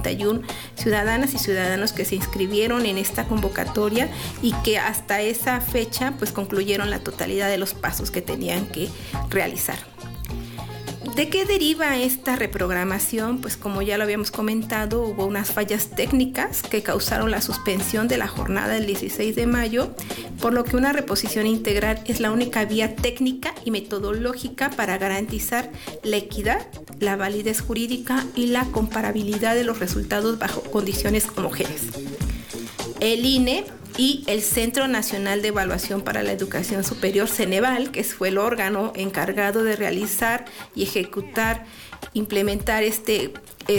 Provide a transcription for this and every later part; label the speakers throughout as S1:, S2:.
S1: 61 ciudadanas y ciudadanos que se inscribieron en esta convocatoria y que hasta esa fecha pues concluyeron la totalidad de los pasos que tenían que realizar. ¿De qué deriva esta reprogramación? Pues como ya lo habíamos comentado, hubo unas fallas técnicas que causaron la suspensión de la jornada del 16 de mayo, por lo que una reposición integral es la única vía técnica y metodológica para garantizar la equidad, la validez jurídica y la comparabilidad de los resultados bajo condiciones homogéneas. El INE y el Centro Nacional de Evaluación para la Educación Superior, Ceneval, que fue el órgano encargado de realizar y ejecutar, implementar este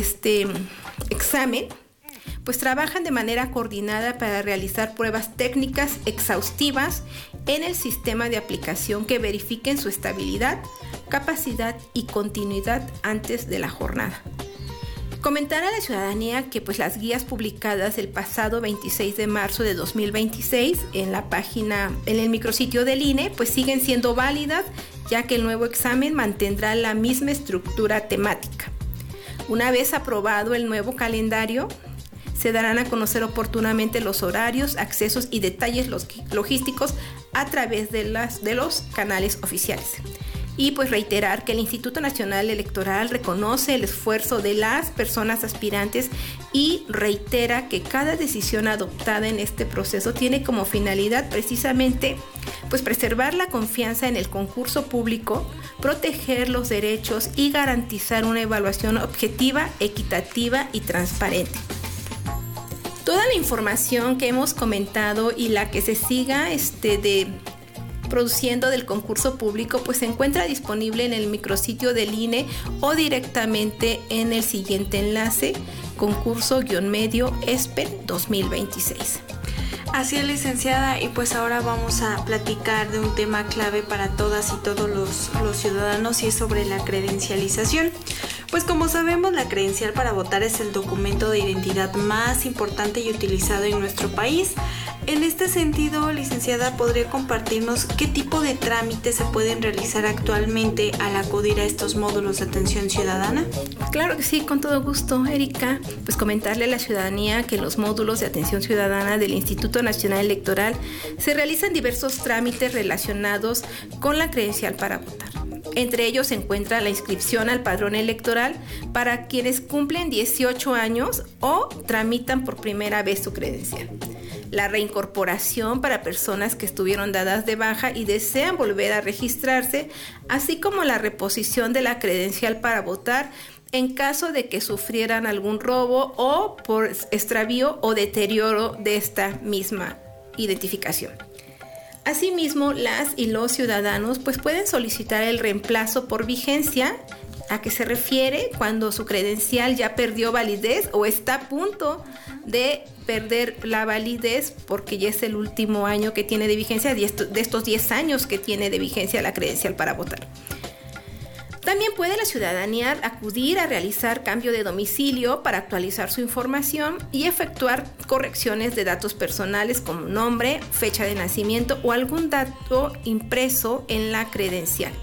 S1: examen, pues trabajan de manera coordinada para realizar pruebas técnicas exhaustivas en el sistema de aplicación que verifiquen su estabilidad, capacidad y continuidad antes de la jornada. Comentar a la ciudadanía que pues las guías publicadas el pasado 26 de marzo de 2026 en el micrositio del INE pues siguen siendo válidas, ya que el nuevo examen mantendrá la misma estructura temática. Una vez aprobado el nuevo calendario, se darán a conocer oportunamente los horarios, accesos y detalles logísticos a través de los canales oficiales. Y pues reiterar que el Instituto Nacional Electoral reconoce el esfuerzo de las personas aspirantes y reitera que cada decisión adoptada en este proceso tiene como finalidad precisamente pues preservar la confianza en el concurso público, proteger los derechos y garantizar una evaluación objetiva, equitativa y transparente. Toda la información que hemos comentado y la que se siga produciendo del concurso público pues se encuentra disponible en el micrositio del INE o directamente en el siguiente enlace, concurso-medio ESPEN 2026.
S2: Así es, licenciada, y pues ahora vamos a platicar de un tema clave para todas y todos los ciudadanos, y es sobre la credencialización. Pues como sabemos, la credencial para votar es el documento de identidad más importante y utilizado en nuestro país. En este sentido, licenciada, ¿podría compartirnos qué tipo de trámites se pueden realizar actualmente al acudir a estos módulos de atención ciudadana?
S1: Claro que sí, con todo gusto, Erika. Pues comentarle a la ciudadanía que en los módulos de atención ciudadana del Instituto Nacional Electoral se realizan diversos trámites relacionados con la credencial para votar. Entre ellos se encuentra la inscripción al padrón electoral para quienes cumplen 18 años o tramitan por primera vez su credencial. La reincorporación para personas que estuvieron dadas de baja y desean volver a registrarse, así como la reposición de la credencial para votar en caso de que sufrieran algún robo o por extravío o deterioro de esta misma identificación. Asimismo, las y los ciudadanos pues pueden solicitar el reemplazo por vigencia. ¿A qué se refiere? Cuando su credencial ya perdió validez o está a punto de perder la validez porque ya es el último año que tiene de vigencia, de estos 10 años que tiene de vigencia la credencial para votar. También puede la ciudadanía acudir a realizar cambio de domicilio para actualizar su información y efectuar correcciones de datos personales como nombre, fecha de nacimiento o algún dato impreso en la credencial.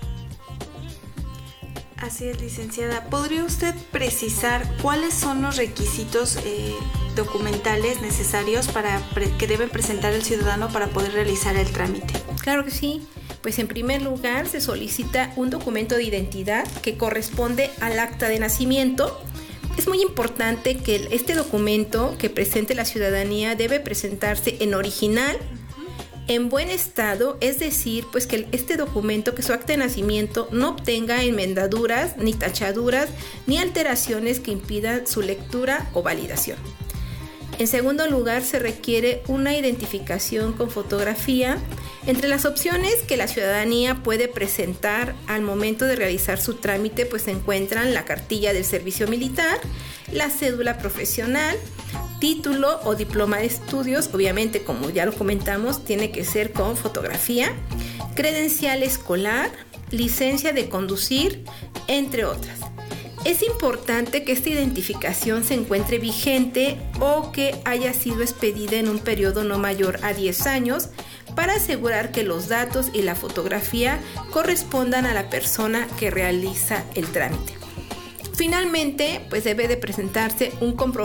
S2: Así es, licenciada. ¿Podría usted precisar cuáles son los requisitos documentales necesarios que debe presentar el ciudadano para poder realizar el trámite?
S1: Claro que sí. Pues en primer lugar se solicita un documento de identidad que corresponde al acta de nacimiento. Es muy importante que este documento que presente la ciudadanía debe presentarse en original, en buen estado, es decir, pues que este documento, que su acta de nacimiento no obtenga enmendaduras, ni tachaduras, ni alteraciones que impidan su lectura o validación. En segundo lugar, se requiere una identificación con fotografía. Entre las opciones que la ciudadanía puede presentar al momento de realizar su trámite, pues se encuentran la cartilla del servicio militar, la cédula profesional, título o diploma de estudios, obviamente como ya lo comentamos, tiene que ser con fotografía, credencial escolar, licencia de conducir, entre otras. Es importante que esta identificación se encuentre vigente o que haya sido expedida en un periodo no mayor a 10 años para asegurar que los datos y la fotografía correspondan a la persona que realiza el trámite. Finalmente, pues debe de presentarse un comprobante